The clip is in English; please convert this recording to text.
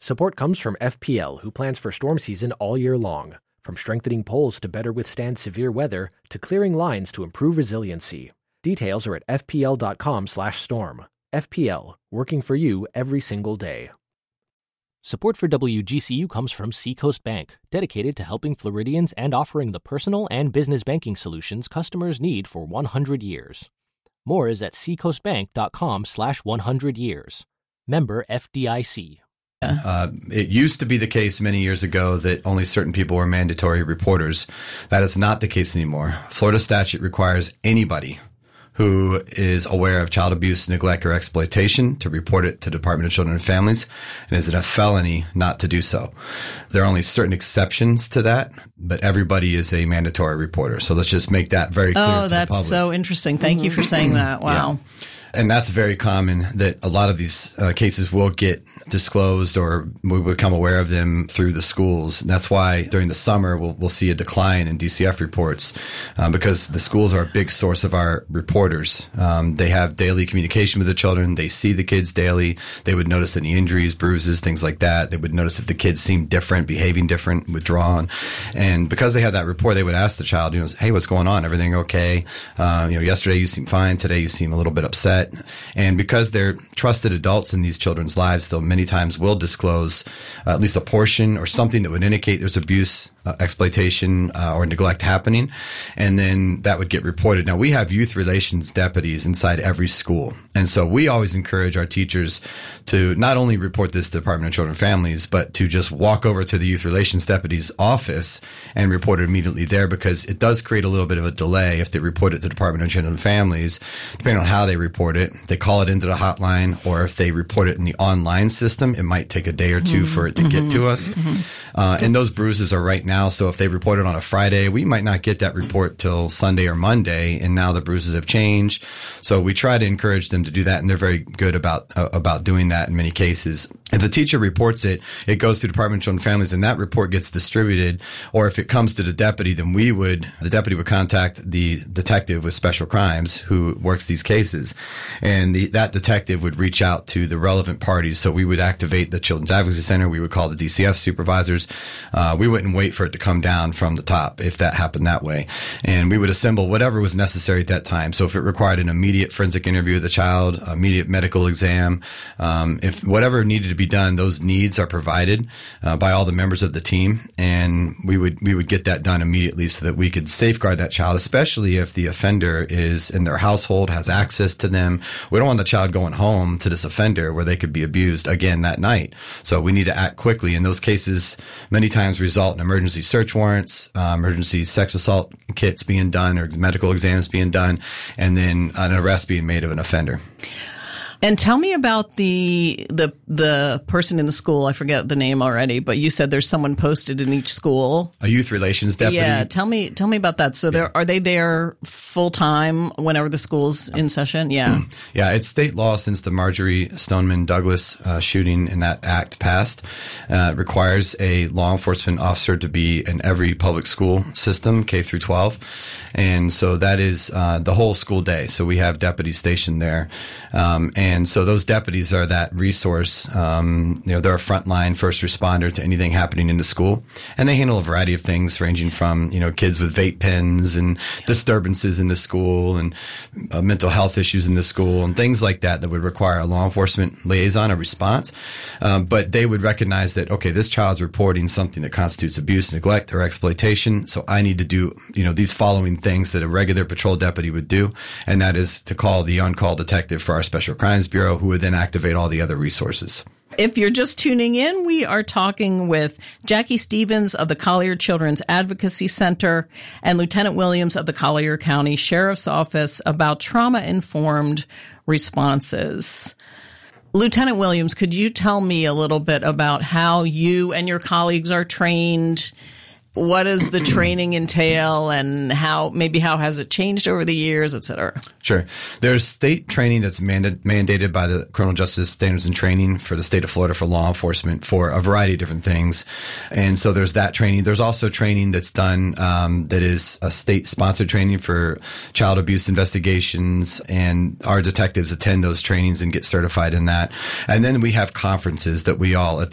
Support comes from FPL, who plans for storm season all year long. From strengthening poles to better withstand severe weather, to clearing lines to improve resiliency. Details are at fpl.com/storm. FPL, working for you every single day. Support for WGCU comes from Seacoast Bank, dedicated to helping Floridians and offering the personal and business banking solutions customers need for 100 years. More is at seacoastbank.com/100 years. Member FDIC. It used to be the case many years ago that only certain people were mandatory reporters. That is not the case anymore. Florida statute requires anybody who is aware of child abuse, neglect, or exploitation to report it to the Department of Children and Families, and is it a felony not to do so. There are only certain exceptions to that, but everybody is a mandatory reporter. So let's just make that very clear to the public. Oh, that's so interesting. Thank you for saying that. Wow. Yeah. And that's very common that a lot of these cases will get disclosed or we become aware of them through the schools. And that's why during the summer we'll see a decline in DCF reports because the schools are a big source of our reporters. They have daily communication with the children. They see the kids daily. They would notice any injuries, bruises, things like that. They would notice if the kids seem different, behaving different, withdrawn. And because they have that report, they would ask the child, hey, what's going on? Everything okay? Yesterday you seem fine. Today you seem a little bit upset. And because they're trusted adults in these children's lives, they'll many times will disclose at least a portion or something that would indicate there's abuse, exploitation, or neglect happening. And then that would get reported. Now, we have youth relations deputies inside every school. And so we always encourage our teachers to not only report this to the Department of Children and Families, but to just walk over to the youth relations deputy's office and report it immediately there, because it does create a little bit of a delay if they report it to the Department of Children and Families, depending on how they report it. They call it into the hotline, or if they report it in the online system, it might take a day or two for it to get to us. And those bruises are right now. So if they report it on a Friday, we might not get that report till Sunday or Monday. And now the bruises have changed. So we try to encourage them to do that. And they're very good about doing that in many cases. If the teacher reports it, it goes to the Department of Children and Families, and that report gets distributed. Or if it comes to the deputy, then the deputy would contact the detective with special crimes who works these cases. And that detective would reach out to the relevant parties. So we would activate the Children's Advocacy Center. We would call the DCF supervisors. We wouldn't wait for it to come down from the top if that happened that way. And we would assemble whatever was necessary at that time. So if it required an immediate forensic interview of the child, immediate medical exam, if whatever needed to be done, those needs are provided by all the members of the team. And we would get that done immediately so that we could safeguard that child, especially if the offender is in their household, has access to them. We don't want the child going home to this offender where they could be abused again that night. So we need to act quickly. And those cases many times result in emergency search warrants, emergency sex assault kits being done, or medical exams being done, and then an arrest being made of an offender. And tell me about the person in the school. I forget the name already, but you said there's someone posted in each school. A youth relations deputy. Yeah, tell me about that. So are they there full time whenever the school's in session? Yeah. Yeah, it's state law since the Marjorie Stoneman Douglas shooting and that act passed. It requires a law enforcement officer to be in every public school system, K through 12. And so that is the whole school day. So we have deputies stationed there. And so those deputies are that resource. They're a frontline first responder to anything happening in the school. And they handle a variety of things ranging from, kids with vape pens and disturbances in the school and mental health issues in the school and things like that would require a law enforcement liaison, a response. But they would recognize that, okay, this child's reporting something that constitutes abuse, neglect, or exploitation. So I need to do, these following things that a regular patrol deputy would do. And that is to call the on-call detective for our Special Crimes Bureau, who would then activate all the other resources. If you're just tuning in, we are talking with Jackie Stevens of the Collier Children's Advocacy Center and Lieutenant Williams of the Collier County Sheriff's Office about trauma-informed responses. Lieutenant Williams, could you tell me a little bit about how you and your colleagues are trained? What does the training entail, and how has it changed over the years, et cetera? Sure. There's state training that's mandated by the Criminal Justice Standards and Training for the state of Florida for law enforcement for a variety of different things. And so there's that training. There's also training that's done that is a state-sponsored training for child abuse investigations, and our detectives attend those trainings and get certified in that. And then we have conferences that we all attend.